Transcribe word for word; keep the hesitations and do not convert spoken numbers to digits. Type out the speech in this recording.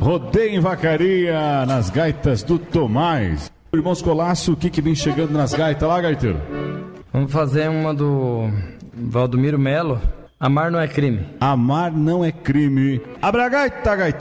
Rodeio em Vacaria, nas gaitas do Tomás. Irmãos Colasso, o que que vem chegando nas gaitas lá, gaiteiro? Vamos fazer uma do Valdomiro Melo. Amar não é crime. Amar não é crime. Abra a gaita, gaiteiro.